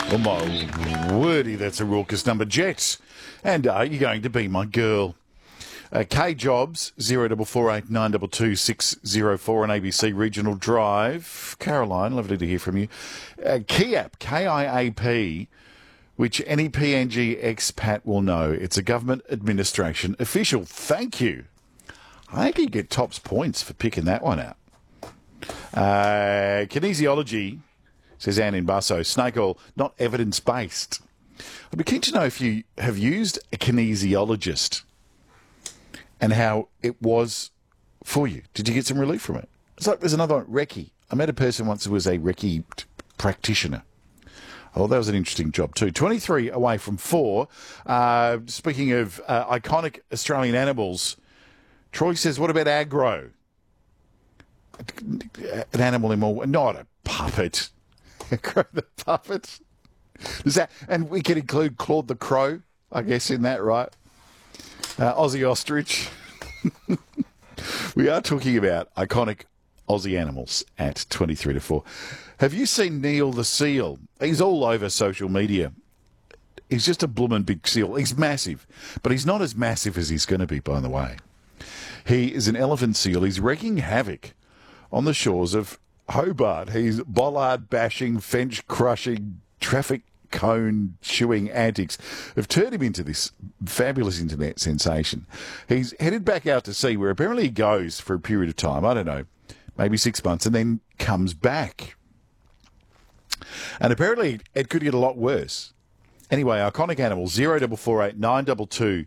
Oh, my wordy, that's a raucous number. Jets. And are you going to be my girl? K Jobs, 0448 922 604 on ABC Regional Drive. Caroline, lovely to hear from you. KIAP, KIAP, which any PNG expat will know. It's a government administration official. Thank you. I think you get tops points for picking that one out. Kinesiology, says Anne in Basso, snake oil, not evidence-based. I'd be keen to know if you have used a kinesiologist and how it was for you. Did you get some relief from it? It's like there's another one, Reiki. I met a person once who was a Reiki practitioner. Oh, that was an interesting job too. 23 away from 4. Speaking of iconic Australian animals, Troy says, what about aggro? An animal in more, not a puppet. Aggro the puppet. Does that, and we can include Claude the Crow, I guess, in that, right? Aussie Ostrich. We are talking about iconic Aussie animals at 23 to 4. Have you seen Neil the seal? He's all over social media. He's just a bloomin' big seal. He's massive, but he's not as massive as he's going to be, by the way. He is an elephant seal. He's wreaking havoc on the shores of Hobart. He's bollard-bashing, fence-crushing, traffic cone-chewing antics have turned him into this fabulous internet sensation. He's headed back out to sea, where apparently he goes for a period of time, I don't know, maybe 6 months, and then comes back. And apparently it could get a lot worse. Anyway, iconic animals, 0448 922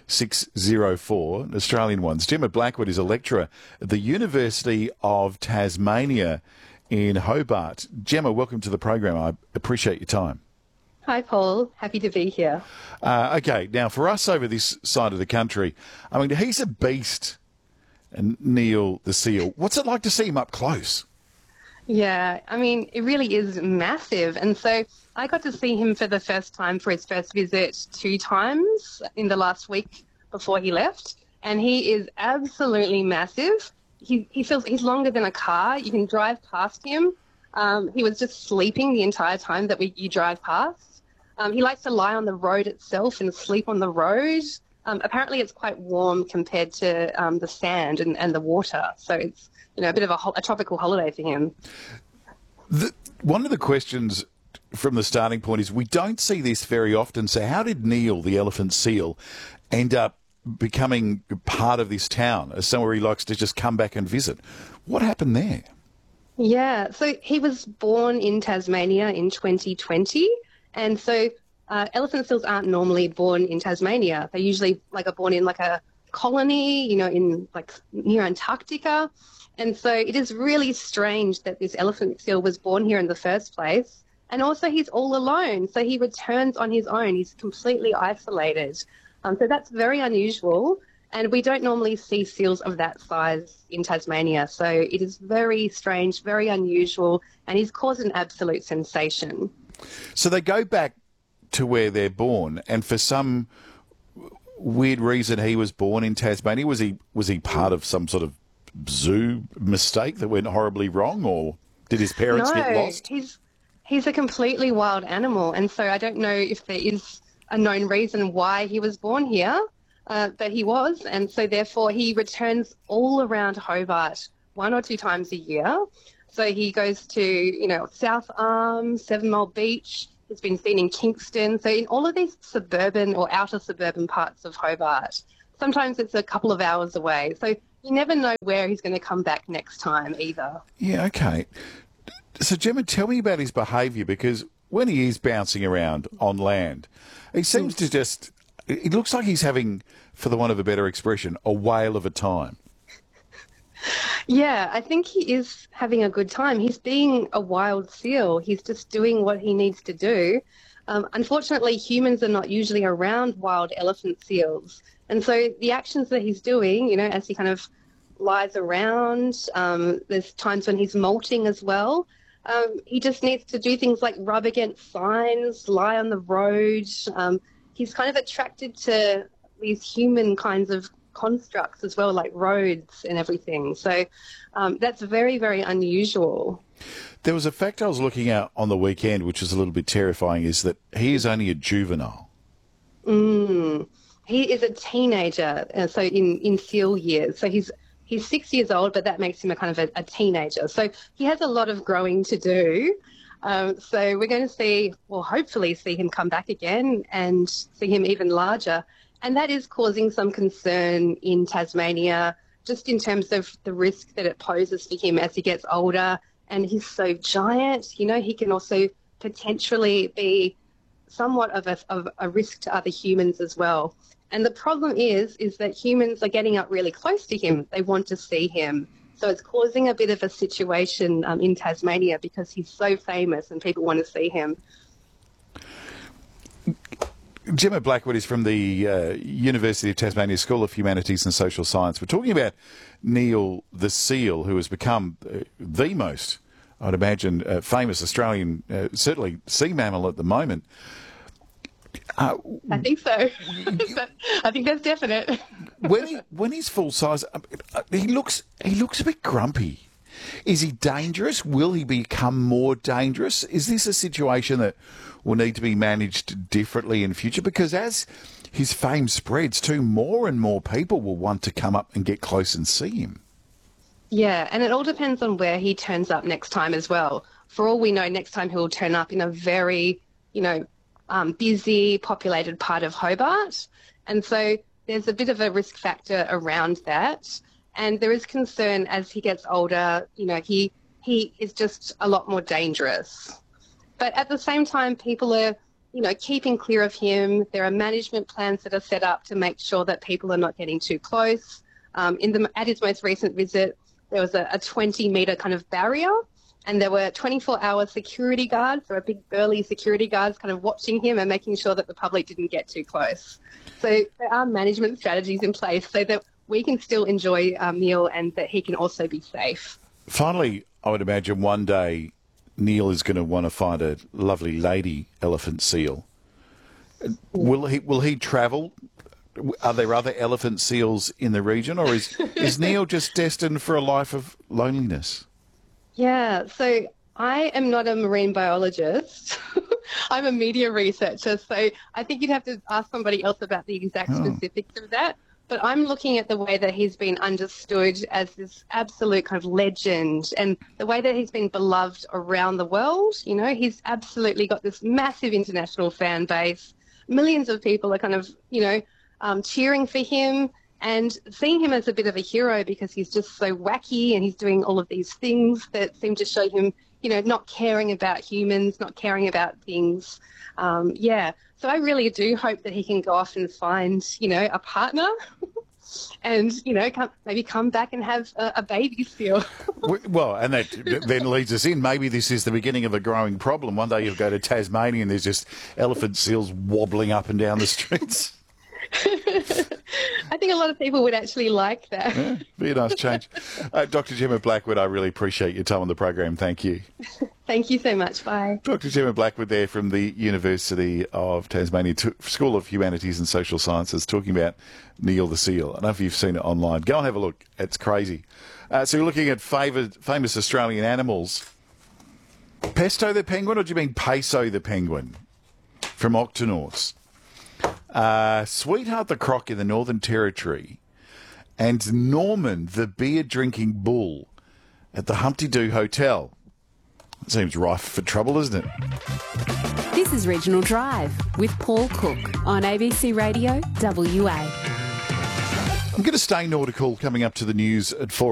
604, Australian ones. Gemma Blackwood is a lecturer at the University of Tasmania in Hobart. Gemma, welcome to the program. I appreciate your time. Hi, Paul. Happy to be here. Okay, now for us over this side of the country, I mean, he's a beast, and Neil the seal. What's it like to see him up close? Yeah, I mean, it really is massive. And so I got to see him for the first time for his first visit 2 times in the last week before he left. And he is absolutely massive. He feels he's longer than a car. You can drive past him. He was just sleeping the entire time that you drive past. He likes to lie on the road itself and sleep on the road. Apparently it's quite warm compared to the sand and the water. So it's, a bit of a tropical holiday for him. One of the questions from the starting point is we don't see this very often. So how did Neil, the elephant seal, end up becoming part of this town as somewhere he likes to just come back and visit? What happened there? Yeah, so he was born in Tasmania in 2020. And so elephant seals aren't normally born in Tasmania. They usually are born in a colony, in near Antarctica. And so it is really strange that this elephant seal was born here in the first place. And also he's all alone. So he returns on his own. He's completely isolated. So that's very unusual. And we don't normally see seals of that size in Tasmania. So it is very strange, very unusual, and he's caused an absolute sensation. So they go back to where they're born, and for some weird reason he was born in Tasmania. Was he part of some sort of zoo mistake that went horribly wrong, or did his parents get lost? He's a completely wild animal, and so I don't know if there is a known reason why he was born here, but he was, and so therefore he returns all around Hobart 1 or 2 times a year. So he goes to, South Arm, 7 Mile Beach. He's been seen in Kingston. So in all of these suburban or outer suburban parts of Hobart, sometimes it's a couple of hours away. So you never know where he's going to come back next time either. Yeah, okay. So, Gemma, tell me about his behaviour, because when he is bouncing around on land, he seems to just... It looks like he's having, for the want of a better expression, a whale of a time. Yeah, I think he is having a good time. He's being a wild seal. He's just doing what he needs to do. Unfortunately, humans are not usually around wild elephant seals. And so the actions that he's doing, as he kind of lies around, there's times when he's molting as well. He just needs to do things like rub against signs, lie on the road. He's kind of attracted to these human kinds of constructs as well, like roads and everything. So that's very, very unusual. There was a fact I was looking at on the weekend, which is a little bit terrifying, is that he is only a juvenile. He is a teenager, so in seal years. So he's 6 years old, but that makes him a kind of a teenager. So he has a lot of growing to do. So we're going to see, well, hopefully see him come back again and see him even larger. And that is causing some concern in Tasmania, just in terms of the risk that it poses for him as he gets older. And he's so giant, you know, he can also potentially be somewhat of a risk to other humans as well. And the problem is that humans are getting up really close to him. They want to see him. So it's causing a bit of a situation in Tasmania because he's so famous and people want to see him. Gemma Blackwood is from the University of Tasmania School of Humanities and Social Science. We're talking about Neil the seal, who has become the most, I'd imagine, famous Australian, certainly sea mammal at the moment. I think so. I think that's definite. when he's full size, he looks a bit grumpy. Is he dangerous? Will he become more dangerous? Is this a situation that will need to be managed differently in future? Because as his fame spreads too, more and more people will want to come up and get close and see him. Yeah, and it all depends on where he turns up next time as well. For all we know, next time he'll turn up in a very, busy, populated part of Hobart. And so there's a bit of a risk factor around that. And there is concern as he gets older, he is just a lot more dangerous. But at the same time, people are, keeping clear of him. There are management plans that are set up to make sure that people are not getting too close. At his most recent visit, there was a 20-metre kind of barrier, and there were 24-hour security guards, or big burly security guards kind of watching him and making sure that the public didn't get too close. So there are management strategies in place so that we can still enjoy Neil and that he can also be safe. Finally, I would imagine one day Neil is going to want to find a lovely lady elephant seal. Will he travel? Are there other elephant seals in the region, or is Neil just destined for a life of loneliness? Yeah, so I am not a marine biologist. I'm a media researcher, so I think you'd have to ask somebody else about the exact specifics of that. But I'm looking at the way that he's been understood as this absolute kind of legend and the way that he's been beloved around the world. He's absolutely got this massive international fan base. Millions of people are kind of, cheering for him and seeing him as a bit of a hero because he's just so wacky and he's doing all of these things that seem to show him, not caring about humans, not caring about things. So I really do hope that he can go off and find, a partner and, maybe come back and have a baby seal. Well, and that then leads us in. Maybe this is the beginning of a growing problem. One day you'll go to Tasmania and there's just elephant seals wobbling up and down the streets. I think a lot of people would actually like that. Yeah, be a nice change. Dr. Gemma Blackwood, I really appreciate your time on the program. Thank you. Thank you so much. Bye. Dr. Gemma Blackwood there from the University of Tasmania School of Humanities and Social Sciences talking about Neil the seal. I don't know if you've seen it online. Go and have a look. It's crazy. So you're looking at famous Australian animals. Pesto the penguin, or do you mean Peso the penguin from Octonauts? Sweetheart the croc in the Northern Territory, and Norman the beer-drinking bull at the Humpty Doo Hotel. Seems rife for trouble, isn't it? This is Regional Drive with Paul Cook on ABC Radio WA. I'm going to stay nautical coming up to the news at 4.